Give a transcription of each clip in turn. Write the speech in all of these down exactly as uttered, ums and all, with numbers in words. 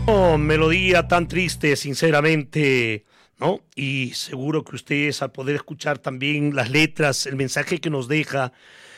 Oh, melodía tan triste, sinceramente, ¿no? Y seguro que ustedes al poder escuchar también las letras, el mensaje que nos deja,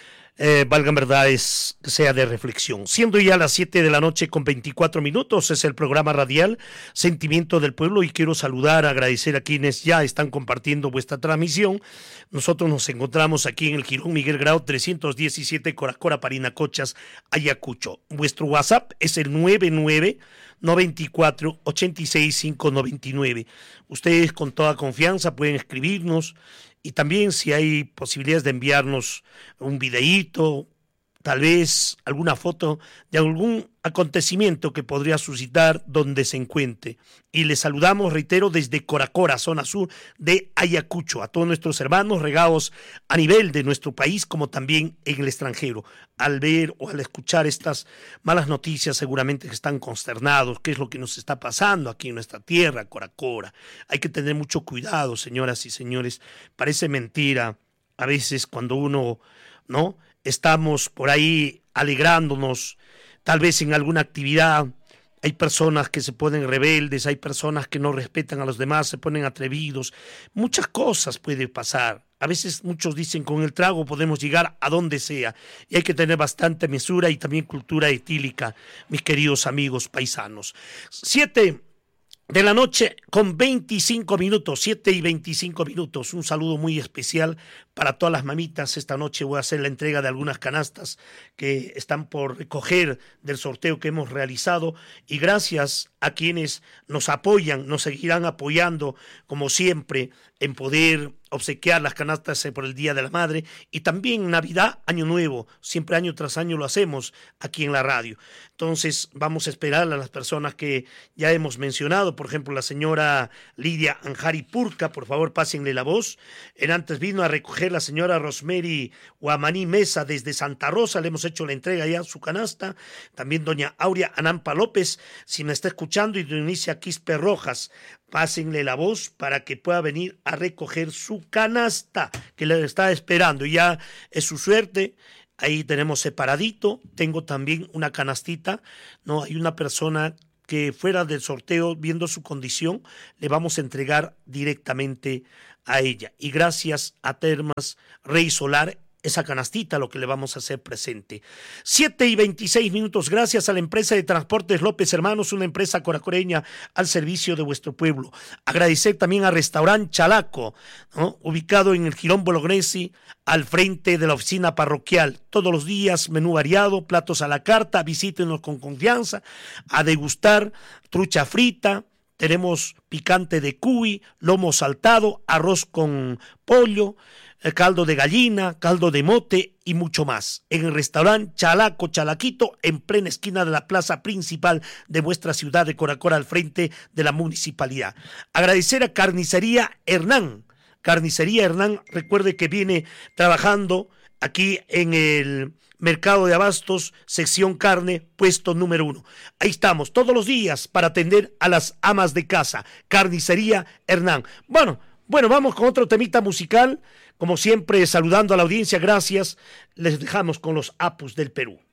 eh, valgan verdades, sea de reflexión. Siendo ya las siete de la noche con veinticuatro minutos, es el programa radial Sentimiento del Pueblo y quiero saludar, agradecer a quienes ya están compartiendo vuestra transmisión. Nosotros nos encontramos aquí en el Jirón Miguel Grau trescientos diecisiete, Coracora, Parinacochas, Ayacucho. Vuestro WhatsApp es el nueve nueve noventa y cuatro ochenta y seis quinientos noventa y nueve. Ustedes con toda confianza pueden escribirnos y también si hay posibilidades de enviarnos un videíto, tal vez alguna foto de algún acontecimiento que podría suscitar donde se encuentre. Y les saludamos, reitero, desde Coracora, zona sur de Ayacucho, a todos nuestros hermanos regados a nivel de nuestro país como también en el extranjero. Al ver o al escuchar estas malas noticias seguramente que están consternados, qué es lo que nos está pasando aquí en nuestra tierra, Coracora. Hay que tener mucho cuidado, señoras y señores. Parece mentira a veces cuando uno, ¿no?, estamos por ahí alegrándonos, tal vez en alguna actividad, hay personas que se ponen rebeldes, hay personas que no respetan a los demás, se ponen atrevidos, muchas cosas pueden pasar. A veces muchos dicen con el trago podemos llegar a donde sea y hay que tener bastante mesura y también cultura etílica, mis queridos amigos paisanos. Siete de la noche con veinticinco minutos, siete y veinticinco minutos. Un saludo muy especial para todas las mamitas. Esta noche voy a hacer la entrega de algunas canastas que están por recoger del sorteo que hemos realizado y gracias a quienes nos apoyan, nos seguirán apoyando como siempre en poder obsequiar las canastas por el Día de la Madre y también Navidad, Año Nuevo, siempre año tras año lo hacemos aquí en la radio. Entonces vamos a esperar a las personas que ya hemos mencionado, por ejemplo la señora Lidia Anjari Purca, por favor pásenle la voz. En antes vino a recoger la señora Rosemary Guamaní Mesa desde Santa Rosa, le hemos hecho la entrega ya su canasta. También doña Aurea Anampa López, si me está escuchando, y doña Inicia Quispe Rojas, pásenle la voz para que pueda venir a recoger su canasta que le está esperando. Ya es su suerte. Ahí tenemos separadito. Tengo también una canastita. No, hay una persona que fuera del sorteo, viendo su condición, le vamos a entregar directamente a ella. Y gracias a Termas Rey Solar, esa canastita lo que le vamos a hacer presente. Siete y veintiséis minutos, gracias a la empresa de transportes López Hermanos, una empresa coracoreña al servicio de vuestro pueblo. Agradecer también a Restaurant Chalaco, ¿no?, ubicado en el Jirón Bolognesi, al frente de la oficina parroquial. Todos los días menú variado, platos a la carta, visítenos con confianza, a degustar trucha frita. Tenemos picante de cuy, lomo saltado, arroz con pollo, caldo de gallina, caldo de mote y mucho más. En el restaurante Chalaco Chalaquito, en plena esquina de la plaza principal de vuestra ciudad de Coracora, al frente de la municipalidad. Agradecer a Carnicería Hernán. Carnicería Hernán, recuerde que viene trabajando aquí en el Mercado de Abastos, sección carne, puesto número uno. Ahí estamos todos los días para atender a las amas de casa. Carnicería Hernán. Bueno, bueno, vamos con otro temita musical. Como siempre, saludando a la audiencia, gracias. Les dejamos con los Apus del Perú.